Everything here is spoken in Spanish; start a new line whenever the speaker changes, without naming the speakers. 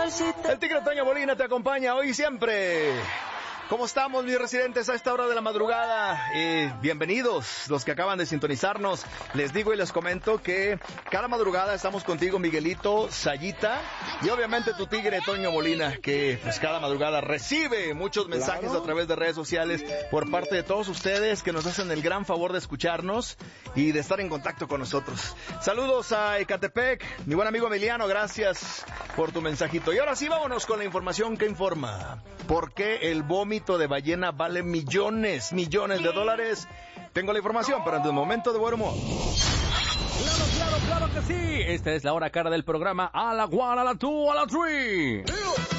El Tigre Toño Molina te acompaña hoy y siempre. ¿Cómo estamos, mis residentes, a esta hora de la madrugada? Bienvenidos, los que acaban de sintonizarnos. Les digo y les comento que cada madrugada estamos contigo, Miguelito, Sayita, y obviamente tu Tigre Toño Molina, que pues cada madrugada recibe muchos mensajes a través de redes sociales por parte de todos ustedes que nos hacen el gran favor de escucharnos y de estar en contacto con nosotros. Saludos a Ecatepec, mi buen amigo Emiliano, gracias por tu mensajito. Y ahora sí, vámonos con la información que informa. ¿Por qué el vómito de ballena vale millones de dólares? Tengo la información, pero en un momento de buen humor.
Claro que sí. Esta es la hora cara del programa A la 1, a la 2, a la 3.